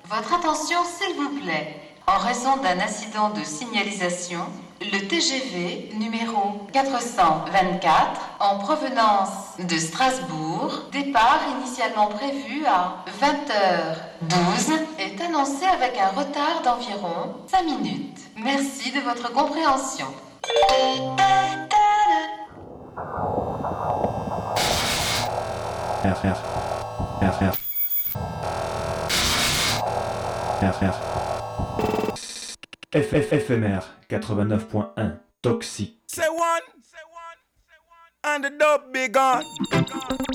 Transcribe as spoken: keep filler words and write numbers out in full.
Votre attention, s'il vous plaît. En raison d'un incident de signalisation, le T G V numéro quatre cent vingt-quatre en provenance de Strasbourg, départ initialement prévu à vingt heures douze, est annoncé avec un retard d'environ cinq minutes. Merci de votre compréhension. R R R R R R F F F M R quatre-vingt-neuf point un Toxic. Say one, and the dub be gone.